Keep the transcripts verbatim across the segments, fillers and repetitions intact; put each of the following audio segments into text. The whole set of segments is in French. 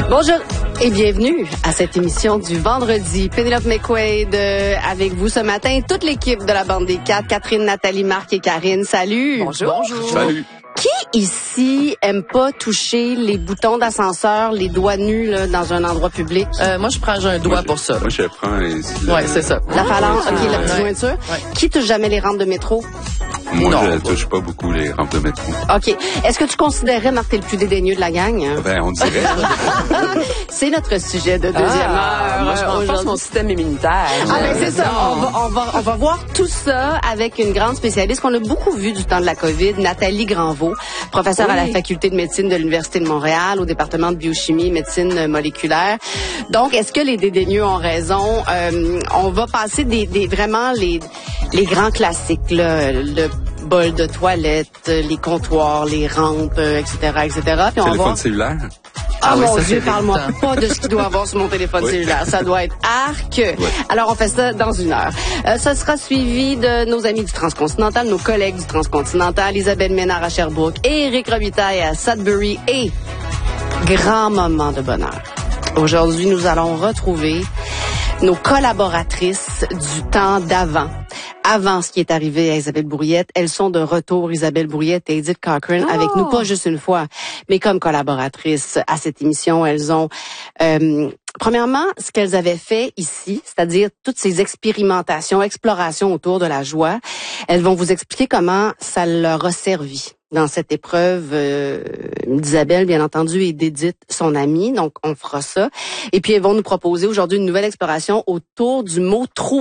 Bonjour et bienvenue à cette émission du vendredi. Pénélope McQuaid euh, avec vous ce matin. Toute l'équipe de la bande des quatre, Catherine, Nathalie, Marc et Karine. Salut. Bonjour. Bonjour. Salut. Qui ici aime pas toucher les boutons d'ascenseur, les doigts nus là, dans un endroit public? Euh, moi, je prends j'ai un doigt Moi, pour ça. Moi, je prends les... Ouais, c'est ça. La phalange, ok, la petite Ouais. jointure. Ouais. Qui touche jamais les rampes de métro? Moi, Non. je touche pas beaucoup les rampes de métro. OK. Est-ce que tu considérais, Marc, t'es le plus dédaigneux de la gang? Ben, on dirait. C'est notre sujet de deuxième Ah, heure. moi, je renforce aujourd'hui. mon système immunitaire. Ah ben c'est ça, on va, on, va, on va voir tout ça avec une grande spécialiste qu'on a beaucoup vue du temps de la COVID, Nathalie Granvaux, professeure Oui. à la faculté de médecine de l'Université de Montréal, au département de biochimie et médecine moléculaire. Donc, est-ce que les dédaigneux ont raison? Euh, on va passer des, des vraiment les, les grands classiques, là, le bol de toilette, les comptoirs, les rampes, euh, et cetera, et cetera. Puis on va Téléphone voir... cellulaire. Ah, Ah oui, mon ça, Dieu, c'est parle-moi dégoûtant. pas de ce qu'il doit avoir sur mon téléphone Oui. cellulaire. Ça doit être arc. Alors, on fait ça dans une heure. Euh, ça sera suivi de nos amis du Transcontinental, nos collègues du Transcontinental, Isabelle Ménard à Sherbrooke et Éric Robitaille à Sudbury. Et grand moment de bonheur. Aujourd'hui, nous allons retrouver nos collaboratrices du temps d'avant. Avant ce qui est arrivé à Isabelle Bourriette, elles sont de retour, Isabelle Bourriette et Edith Cochrane, Oh. avec nous, pas juste une fois, mais comme collaboratrices à cette émission. Elles ont, euh, premièrement, ce qu'elles avaient fait ici, c'est-à-dire toutes ces expérimentations, explorations autour de la joie. Elles vont vous expliquer comment ça leur a servi dans cette épreuve euh, d'Isabelle, bien entendu, et d'Edith, son amie. Donc, on fera ça. Et puis, elles vont nous proposer aujourd'hui une nouvelle exploration autour du mot « trouver ».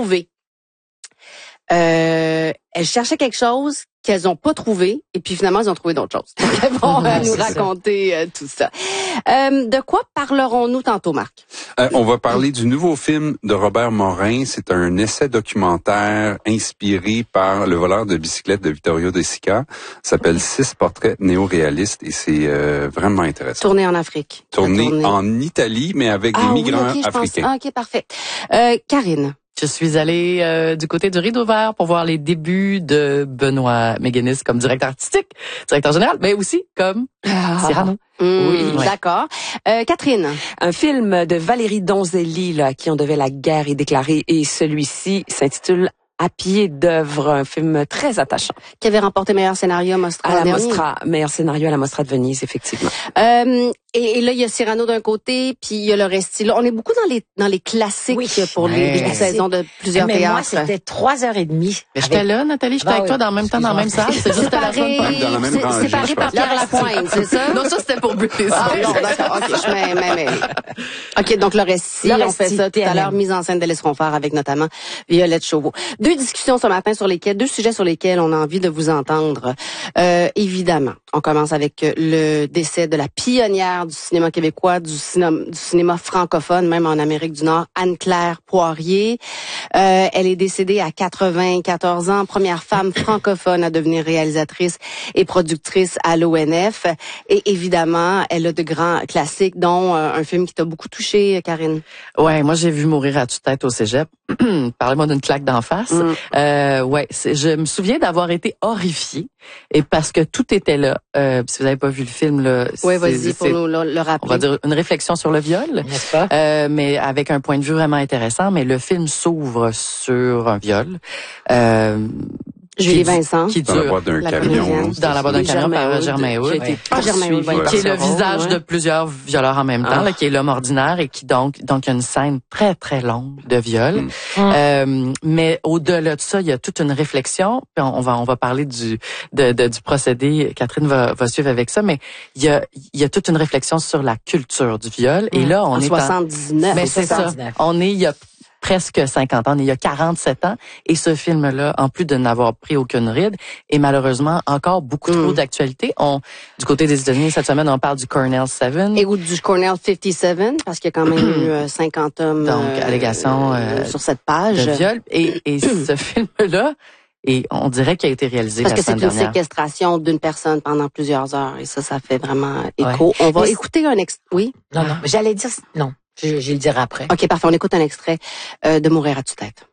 Euh, elles cherchaient quelque chose qu'elles n'ont pas trouvé, et puis finalement, elles ont trouvé d'autres choses. Donc, elles vont euh, nous raconter euh, tout ça. Euh, de quoi parlerons-nous tantôt, Marc? Euh, on va parler du nouveau film de Robert Morin. C'est un essai documentaire inspiré par le voleur de bicyclette de Vittorio De Sica. Ça s'appelle Six portraits néo-réalistes et c'est euh, vraiment intéressant. Tourné en Afrique. Tourné Tourné. en Italie, mais avec Ah des oui, migrants ok, je pense- africains. Ah, OK, parfait. Euh, Karine. Je suis allée euh, du côté du Rideau Vert pour voir les débuts de Benoît Méguénis comme directeur artistique, directeur général, mais aussi comme Cyrano. Hum, Oui, ouais. D'accord. Euh, Catherine. Un film de Valérie Donzelli, là, qui on devait la guerre est déclarée, et celui-ci s'intitule À pied d'œuvre, un film très attachant. Qui avait remporté meilleur scénario à Mostra À la l'an dernier. Mostra, meilleur scénario à la Mostra de Venise, effectivement. Euh, et, et là, il y a Cyrano d'un côté, puis il y a le Resti. Là, on est beaucoup dans les dans les classiques Oui. pour les, Ouais. les saisons de plusieurs Mais moi, théâtres. c'était trois heures et demie. Mais j'étais là, Nathalie, j'étais Ah avec oui. toi dans le même temps, dans la même salle. C'est juste à la fin. Séparé, Dans la même c'est- rangée, séparé je par pense. Pierre Lapointe, c'est ça? Non, ça, c'était pour Britney Ah Spears. non, d'accord, ok, je mets, mets, mets. OK, donc le récit, Le on récit, fait ça tout à T M M. l'heure, mise en scène d'Alice Ronfort avec notamment Violette Chauveau. Deux discussions ce matin sur lesquelles, deux sujets sur lesquels on a envie de vous entendre. Euh, évidemment, on commence avec le décès de la pionnière du cinéma québécois, du cinéma, du cinéma francophone, même en Amérique du Nord, Anne-Claire Poirier. Euh, elle est décédée à quatre-vingt-quatorze ans, première femme francophone à devenir réalisatrice et productrice à l'O N F. Et évidemment, elle a de grands classiques, dont euh, un film qui t'a beaucoup touché, Karine. Ouais, moi j'ai vu Mourir à toute tête au cégep. Parlez-moi d'une claque d'en face. Mm. Euh, ouais, c'est- je me souviens d'avoir été horrifiée et parce que tout était là. Euh, si vous n'avez pas vu le film là, Oui, c'est- vas-y, pour c'est- nous le, le rappeler. on va dire une réflexion sur le viol. N'est-ce pas? Euh, mais avec un point de vue vraiment intéressant. Mais le film s'ouvre sur un viol. Euh, Julie qui- Vincent. qui Dans la dure boîte d'un La camion. comédienne. c'est dans la ça. boîte d'un Oui, camion Germain par Hood, Germain Hood. qui a été Ah, Germain Hood, poursuivi ouais, qui est le Barceron, visage ouais. de plusieurs violeurs en même temps, Ah. là, qui est l'homme ordinaire et qui donc donc il y a une scène très très longue de viol. Mm. Euh, mais au-delà de ça, il y a toute une réflexion. Puis on, on va on va parler du de, de- du procédé. Catherine va, va suivre avec ça, mais il y a il y a toute une réflexion sur la culture du viol. Et là, on en est soixante-dix-neuf. mais c'est ça. soixante-dix-neuf. On est il y a presque cinquante ans, on est il y a quarante-sept ans, et ce film-là, en plus de n'avoir pris aucune ride, est malheureusement encore beaucoup trop Mm. d'actualité. On, du côté des États-Unis, cette semaine, on parle du Cornell Seven. Et ou du Cornell cinquante-sept, parce qu'il y a quand même eu euh, cinquante hommes Donc, euh, allégation, euh, sur cette page. de viol. Et, et ce film-là, et on dirait qu'il a été réalisé Parce la que c'est semaine une dernière. séquestration d'une personne pendant plusieurs heures. Et ça, ça fait vraiment écho. On va Mais écouter un extrait. Oui? Non, non. J'allais dire, non. Je, je vais le dire après. OK, parfait. On écoute un extrait euh, de Mourir à tue-tête.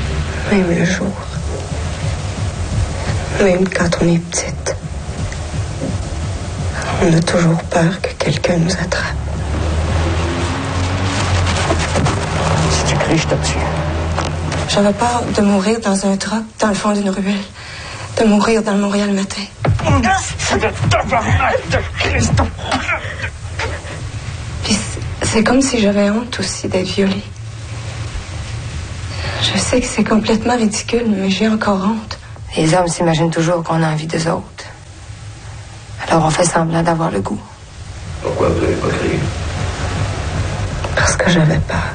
Même le jour. Même quand on est petite. On a toujours peur que quelqu'un nous attrape. Si tu cries, je te tue. J'avais peur de mourir dans un truck, dans le fond d'une ruelle. De mourir dans le Montréal matin. C'est de tabarnak de Christ. Puis c'est comme si j'avais honte aussi d'être violée. Je sais que c'est complètement ridicule, mais j'ai encore honte. Les hommes s'imaginent toujours qu'on a envie d'eux autres. Alors on fait semblant d'avoir le goût. Pourquoi vous n'avez pas crié? Parce que j'avais peur.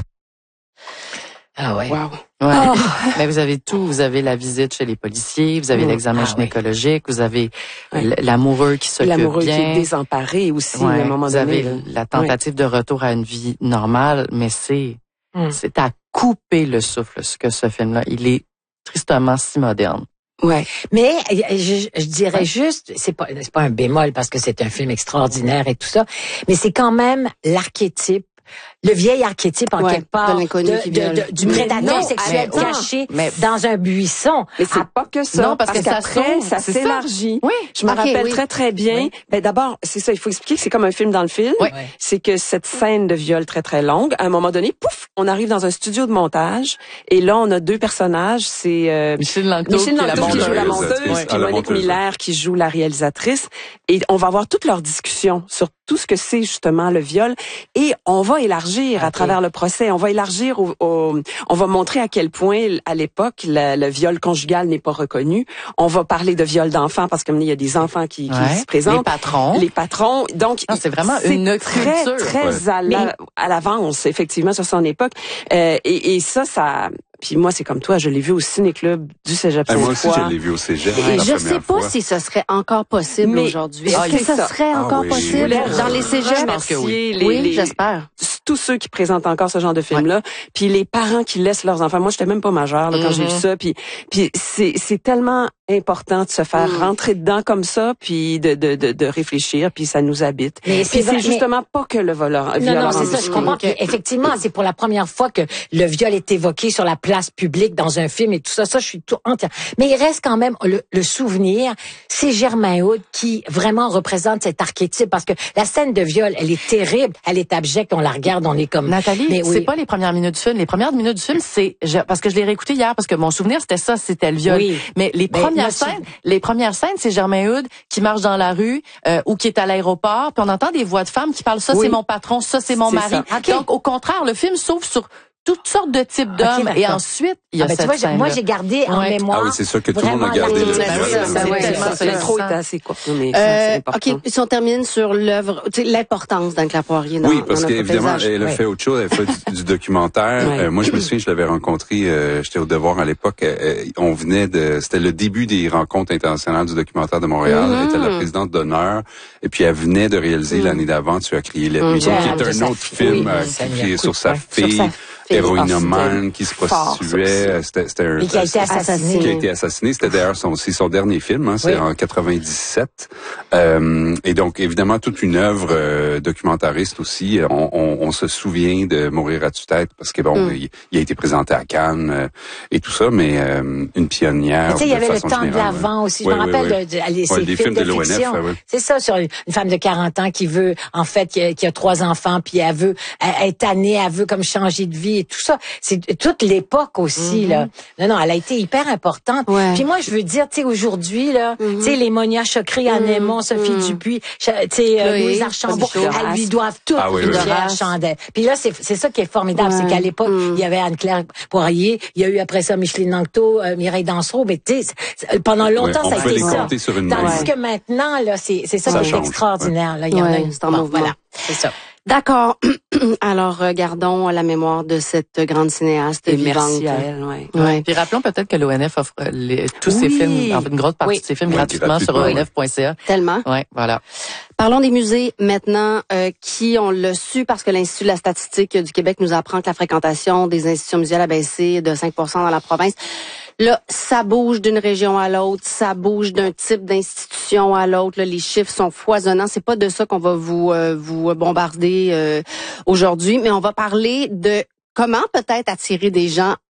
Ah ouais. Wow. Ouais. Oh. Mais vous avez tout. Vous avez la visite chez les policiers, vous avez Mmh. l'examen Ah gynécologique, vous avez Ouais. l- l'amoureux qui s'occupe L'amoureux qui bien. est désemparé aussi, Ouais. à un moment vous donné. avez là. la tentative de retour à une vie normale, mais c'est Mm. c'est à couper le souffle ce que ce film-là. Il est tristement si moderne. Ouais. Mais euh, je, je dirais juste, c'est pas c'est pas un bémol parce que c'est un film extraordinaire et tout ça, mais c'est quand même l'archétype, le vieil archétype en Ouais, quelque part de l'inconnu qui viole. du Mais prédateur non, sexuel mais- caché mais- dans un buisson. Mais c'est Ah, pas que ça. non, parce que ça qu'après, s'ouvre, ça c'est ça. s'élargit. Oui. Je me Ok, rappelle oui. très, très bien. Oui. Ben, d'abord, c'est ça, il faut expliquer que c'est comme un film dans le film. Oui. Ouais. C'est que cette scène de viol très, très longue, à un moment donné, pouf, on arrive dans un studio de montage. Et là, on a deux personnages. C'est, euh, Michel Langto, Michel qui est la Langto qui joue la monteuse. monteuse, Ouais. puis Ah, la Monique monteuse, Miller qui joue la réalisatrice. Et on va avoir toute leur discussion sur tout ce que c'est justement le viol. Et on va élargir à Ok. travers le procès. On va élargir au, au- on va montrer à quel point, à l'époque, le, le viol conjugal n'est pas reconnu. On va parler de viol d'enfants parce qu'il y a des enfants qui, qui Ouais. se présentent. Les patrons. Les patrons. Donc, Non, c'est vraiment c'est une très, culture. très Ouais. à la- à l'avance, effectivement, sur son époque. Euh, et, et ça, ça... Puis moi, c'est comme toi, je l'ai vu au ciné-club du Cégep Eh, moi aussi, Sainte-Foy. je l'ai vu au cégep Et la je première sais pas fois. si ce serait encore possible Mais- aujourd'hui. Ah, Est-ce que c'est ça ça. serait Ah encore oui. possible Je voulais dans les cégeps? Je pense que oui. Les- Oui, les- j'espère. tous ceux qui présentent encore ce genre de film-là, puis les parents qui laissent leurs enfants. Moi, j'étais même pas majeure là, quand j'ai vu Mhm. ça, puis puis c'est c'est tellement important de se faire Mm. rentrer dedans comme ça, puis de de de, de réfléchir, puis ça nous habite. Mais Puis vrai- c'est justement pas que le voleur. Non, violeur non, en c'est ça, je boucle. comprends. Ok. Puis effectivement, c'est pour la première fois que le viol est évoqué sur la place publique dans un film et tout ça. Ça, je suis tout entière. Mais il reste quand même le, le souvenir. C'est Germain Hood qui vraiment représente cet archétype parce que la scène de viol, elle est terrible, elle est abjecte, on la regarde, on est comme... Nathalie, Mais oui. c'est pas les premières minutes du film. Les premières minutes du film, c'est je- parce que je l'ai réécouté hier parce que mon souvenir c'était ça, c'était le viol. Oui. Mais les Ben, premières moi, tu- scènes, les premières scènes, c'est Germain Hood qui marche dans la rue euh, ou qui est à l'aéroport, puis on entend des voix de femmes qui parlent ça Oui. c'est mon patron, ça c'est mon C'est mari. ça. Ok. Donc au contraire, le film s'ouvre sur toutes sortes de types d'hommes d'accord. et ensuite il y a Ah ben, cette tu vois, j'ai- scène. moi, j'ai gardé en Ouais. mémoire... Ah oui, c'est sûr que tout le monde a vraiment gardé le l'archétype. Ben oui, viol. c'est Ben oui, tellement c'est ça. L'intro intéressant. est assez court, mais ça, c'est Euh, important. OK, si on termine sur l'œuvre, tu sais, l'importance d'Anne-Claire Poirier dans, Oui, parce dans notre qu'évidemment, paysage. elle a Ouais. fait autre chose. Elle a fait du, du documentaire. Ouais. Euh, moi, je me souviens, je l'avais rencontré, euh, j'étais au Devoir à l'époque. euh, euh, on venait de, c'était le début des rencontres internationales du documentaire de Montréal. Elle était la présidente d'honneur. Et puis, elle venait de réaliser l'année d'avant Tu as crié la nuit, Mm. qui Ah, est de un sa autre fille. film Oui, euh, ça qui lui a est coupé, sur sa ouais. fille, Sur sa fille. héroïnomane, qui se fort, ça prostituait. aussi. C'était, c'était un, Et qui a été euh, assassiné. qui a été assassiné. C'était d'ailleurs son, c'est son dernier film, hein, c'est Oui. en quatre-vingt-dix-sept. Euh, et donc, évidemment, toute une œuvre euh, documentariste aussi. On, on, on se souvient de Mourir à tue-tête parce que bon, Mm. il, il a été présenté à Cannes euh, et tout ça, mais euh, une pionnière. Mais tu sais, il y de avait le façon temps de générale, l'avant ouais. aussi. Je Ouais, me ouais, rappelle ouais. de, de, allez, Ouais, ces des films films de de l'O N F, fiction. ouais, ouais. C'est ça, sur une une femme de quarante ans qui veut, en fait, qui a, qui a trois enfants, puis elle veut, elle, elle est tannée, elle veut comme changer de vie et tout ça. C'est toute l'époque aussi, là. Non, non, elle a été hyper importante. Ouais. Puis moi, je veux dire, tu sais, aujourd'hui, là, tu sais, les Monia Chokri, Anne Aymon, Sophie Dupuis, cha- tu sais, euh, Chloé, Louise Archambault, Chloé. elles lui doivent toutes Ah oui, une oui. fière chandelle. Puis là, c'est c'est ça qui est formidable, Ouais. c'est qu'à l'époque, il y avait Anne-Claire Poirier, il y a eu après ça Micheline Nancto, euh, Mireille Dansereau, mais tu sais, c'est- pendant longtemps, Ouais, on ça a peut été les ça. compter sur une main. Tandis Ouais. que maintenant, là, c'est c'est ça, Ça qui est change. extraordinaire. Là, il y en a Ouais, une. c'est en Bon, mouvement. voilà, c'est ça. D'accord. Alors, euh, gardons la mémoire de cette grande cinéaste Et vivante. merci à elle, ouais. Ouais. Puis rappelons peut-être que l'O N F offre euh, les, tous ses Oui. films, en fait, une grosse partie Oui. de ses films Oui, gratuitement sur gratuitement, O N F point C A. Tellement. Ouais, voilà. Parlons des musées maintenant, euh, qui, on l'a su parce que l'Institut de la statistique du Québec nous apprend que la fréquentation des institutions muséales a baissé de cinq pour cent dans la province. Là, ça bouge d'une région à l'autre, ça bouge d'un type d'institution à l'autre. Là, les chiffres sont foisonnants. C'est pas de ça qu'on va vous euh, vous bombarder euh, aujourd'hui, mais on va parler de comment peut-être attirer des gens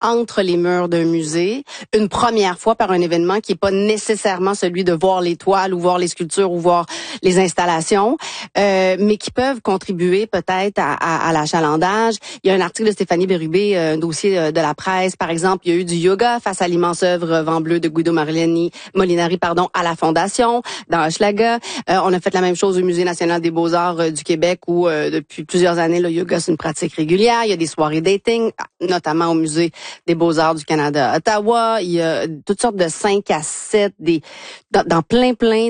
entre les murs d'un musée, une première fois par un événement qui est pas nécessairement celui de voir les toiles ou voir les sculptures ou voir les installations, euh, mais qui peuvent contribuer peut-être à, à, à l'achalandage. Il y a un article de Stéphanie Bérubé, un dossier de la presse, par exemple, il y a eu du yoga face à l'immense œuvre Vent bleu de Guido Molinari, Molinari pardon, à la Fondation, dans Hochelaga. Euh, on a fait la même chose au Musée national des beaux-arts euh, du Québec où euh, depuis plusieurs années, le yoga, c'est une pratique régulière. Il y a des soirées dating, notamment au Musée des beaux-arts du Canada à Ottawa. Il y a toutes sortes de cinq à sept, des, dans, dans plein, plein